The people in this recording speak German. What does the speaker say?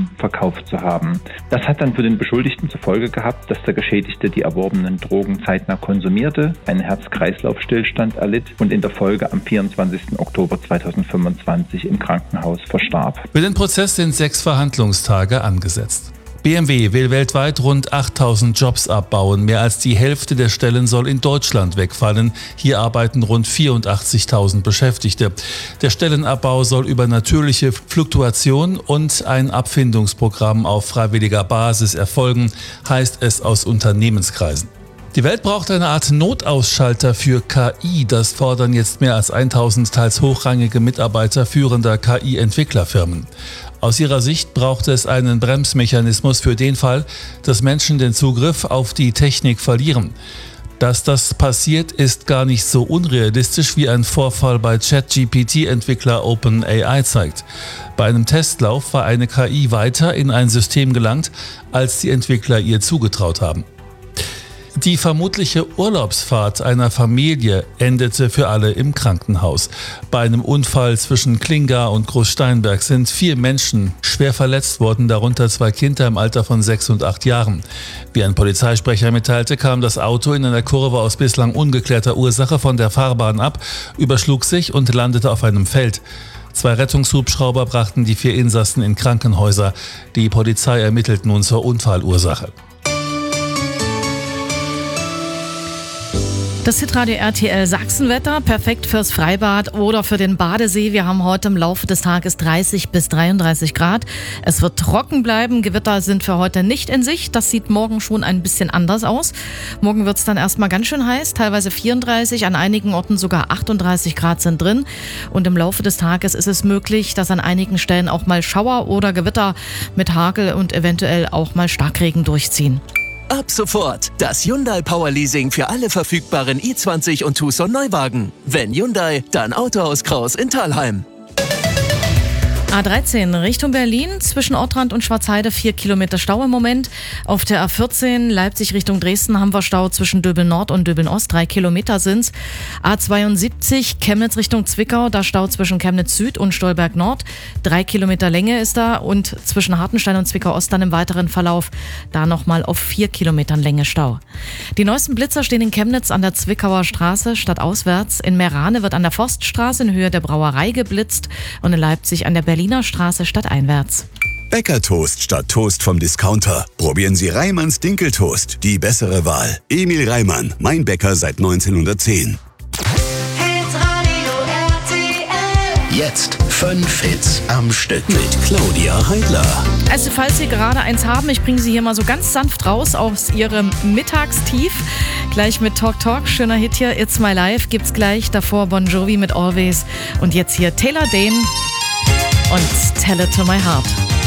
Drogen verkauft zu haben. Das hat dann für den Beschuldigten zur Folge gehabt, dass der Geschädigte die erworbenen Drogen zeitnah konsumierte, einen Herz-Kreislauf-Stillstand erlitt und in der Folge am 24. Oktober 2025 im Krankenhaus verstarb. Für den Prozess sind 6 Verhandlungstage angesetzt. BMW will weltweit rund 8.000 Jobs abbauen. Mehr als die Hälfte der Stellen soll in Deutschland wegfallen. Hier arbeiten rund 84.000 Beschäftigte. Der Stellenabbau soll über natürliche Fluktuation und ein Abfindungsprogramm auf freiwilliger Basis erfolgen, heißt es aus Unternehmenskreisen. Die Welt braucht eine Art Notausschalter für KI. Das fordern jetzt mehr als 1.000 teils hochrangige Mitarbeiter führender KI-Entwicklerfirmen. Aus ihrer Sicht braucht es einen Bremsmechanismus für den Fall, dass Menschen den Zugriff auf die Technik verlieren. Dass das passiert, ist gar nicht so unrealistisch, wie ein Vorfall bei ChatGPT-Entwickler OpenAI zeigt. Bei einem Testlauf war eine KI weiter in ein System gelangt, als die Entwickler ihr zugetraut haben. Die vermutliche Urlaubsfahrt einer Familie endete für alle im Krankenhaus. Bei einem Unfall zwischen Klinga und Großsteinberg sind 4 Menschen schwer verletzt worden, darunter 2 Kinder im Alter von 6 und 8 Jahren. Wie ein Polizeisprecher mitteilte, kam das Auto in einer Kurve aus bislang ungeklärter Ursache von der Fahrbahn ab, überschlug sich und landete auf einem Feld. 2 Rettungshubschrauber brachten die 4 Insassen in Krankenhäuser. Die Polizei ermittelt nun zur Unfallursache. Das Hitradio RTL Sachsenwetter, perfekt fürs Freibad oder für den Badesee. Wir haben heute im Laufe des Tages 30 bis 33 Grad. Es wird trocken bleiben. Gewitter sind für heute nicht in Sicht. Das sieht morgen schon ein bisschen anders aus. Morgen wird es dann erstmal ganz schön heiß, teilweise 34, an einigen Orten sogar 38 Grad sind drin. Und im Laufe des Tages ist es möglich, dass an einigen Stellen auch mal Schauer oder Gewitter mit Hagel und eventuell auch mal Starkregen durchziehen. Ab sofort das Hyundai Power Leasing für alle verfügbaren i20 und Tucson Neuwagen. Wenn Hyundai, dann Autohaus Kraus in Thalheim. A13 Richtung Berlin, zwischen Ortrand und Schwarzheide 4 Kilometer Stau im Moment. Auf der A14 Leipzig Richtung Dresden haben wir Stau zwischen Döbeln Nord und Döbeln Ost, 3 Kilometer sind's. A72 Chemnitz Richtung Zwickau, da Stau zwischen Chemnitz Süd und Stolberg Nord, 3 Kilometer Länge ist da und zwischen Hartenstein und Zwickau Ost dann im weiteren Verlauf da nochmal auf 4 Kilometern Länge Stau. Die neuesten Blitzer stehen in Chemnitz an der Zwickauer Straße stadtauswärts. In Meerane wird an der Forststraße in Höhe der Brauerei geblitzt und in Leipzig an der Berliner Straße stadteinwärts. Bäckertoast statt Toast vom Discounter. Probieren Sie Reimanns Dinkeltoast, die bessere Wahl. Emil Reimann, mein Bäcker seit 1910. Jetzt 5 Hits am Stück mit Claudia Heidler. Also falls Sie gerade eins haben, ich bringe Sie hier mal so ganz sanft raus aus Ihrem Mittagstief. Gleich mit Talk Talk, schöner Hit hier, It's My Life gibt's gleich. Davor Bon Jovi mit Always und jetzt hier Taylor Dane und Tell It To My Heart.